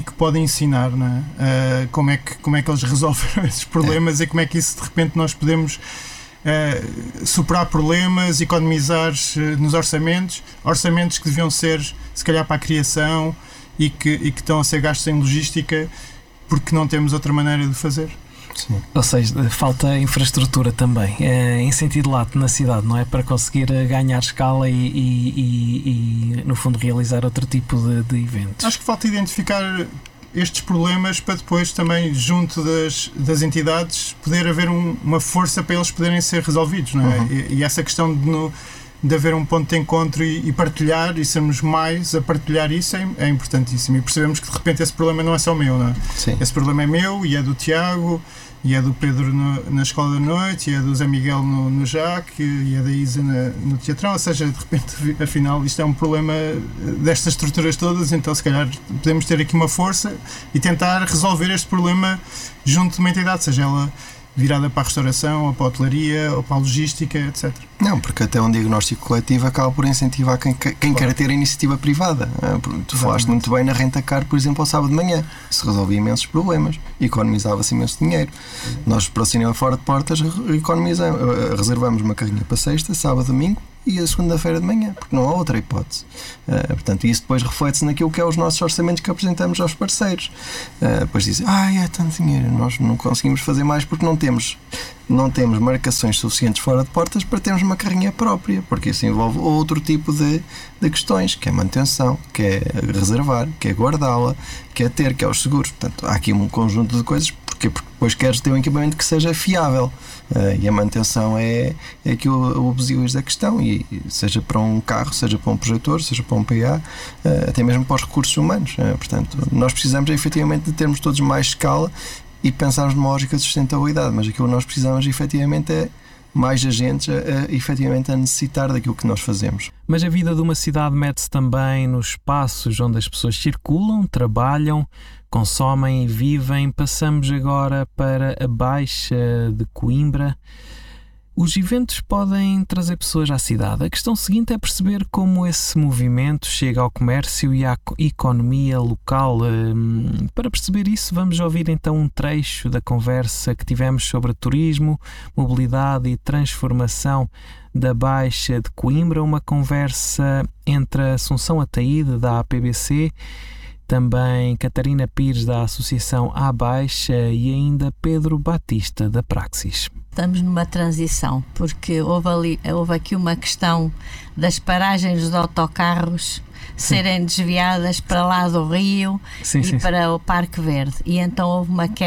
que podem ensinar, não é? Como é que eles resolveram esses problemas e como é que isso de repente nós podemos superar problemas, economizar nos orçamentos que deviam ser se calhar para a criação e que estão a ser gastos em logística porque não temos outra maneira de fazer. Sim. Ou seja, falta infraestrutura também, em sentido lato na cidade, não é? Para conseguir ganhar escala e no fundo realizar outro tipo de eventos. Acho que falta identificar estes problemas para depois também, junto das entidades, poder haver uma força para eles poderem ser resolvidos, não é? E essa questão de haver um ponto de encontro e partilhar e sermos mais a partilhar isso é importantíssimo. E percebemos que de repente esse problema não é só meu, não é? Sim. Esse problema é meu e é do Tiago e é do Pedro na Escola da Noite e é do Zé Miguel no JAC e é da Isa no Teatrão, ou seja, de repente, afinal, isto é um problema destas estruturas todas, então se calhar podemos ter aqui uma força e tentar resolver este problema junto de uma entidade, seja ela virada para a restauração, ou para a hotelaria, ou para a logística, etc. Não, porque até um diagnóstico coletivo acaba por incentivar quem quer ter a iniciativa privada. Tu falaste muito bem na renta-car, por exemplo, ao sábado de manhã. Isso resolvia imensos problemas, economizava-se imenso dinheiro. Nós, para o cinema fora de portas, reservamos uma carrinha para sexta, sábado, domingo, e a segunda-feira de manhã, porque não há outra hipótese. Portanto, isso depois reflete-se naquilo que é os nossos orçamentos que apresentamos aos parceiros. Depois dizem, é tanto dinheiro, nós não conseguimos fazer mais porque não temos marcações suficientes fora de portas para termos uma carrinha própria, porque isso envolve outro tipo de questões, que é manutenção, que é reservar, que é guardá-la, que é que é os seguros. Portanto, há aqui um conjunto de coisas, porque depois queres ter um equipamento que seja fiável. E a manutenção é aqui o obsílio da questão, e seja para um carro, seja para um projetor, seja para um PA, até mesmo para os recursos humanos. Portanto, nós precisamos efetivamente de termos todos mais escala e pensarmos numa lógica de sustentabilidade, mas aquilo que nós precisamos efetivamente é mais agentes efetivamente a necessitar daquilo que nós fazemos. Mas a vida de uma cidade mede-se também nos espaços onde as pessoas circulam, trabalham, consomem e vivem. Passamos agora para a Baixa de Coimbra. Os eventos podem trazer pessoas à cidade. A questão seguinte é perceber como esse movimento chega ao comércio e à economia local. Para perceber isso, vamos ouvir então um trecho da conversa que tivemos sobre turismo, mobilidade e transformação da Baixa de Coimbra, uma conversa entre Assunção Ataíde, da APBC, também Catarina Pires, da Associação A Baixa, e ainda Pedro Batista, da Praxis. Estamos numa transição, porque houve aqui uma questão das paragens dos autocarros serem desviadas para lá do Rio para o Parque Verde, e então houve uma quebra